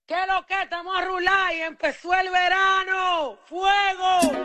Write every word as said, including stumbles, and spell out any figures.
¿Qué lo que estamos a rular y empezó el verano? ¡Fuego!